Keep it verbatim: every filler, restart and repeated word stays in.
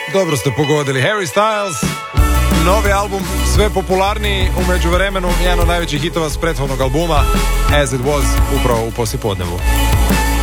Dobro ste pogodili. Harry Styles, novi album, sve popularniji, u međuvremenu jedan od najvećih hitova s prethodnog albuma As It Was, upravo u poslijepodnevu.